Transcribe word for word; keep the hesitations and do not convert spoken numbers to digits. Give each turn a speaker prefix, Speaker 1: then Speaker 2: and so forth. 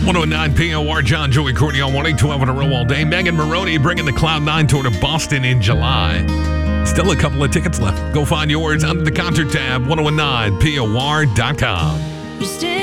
Speaker 1: oh nine P O R, John, Joey, Courtney on one eight twelve in a row all day. Megan Maroney bringing the Cloud nine tour to Boston in July. Still a couple of tickets left. Go find yours under the concert tab, ten nine P O R dot com.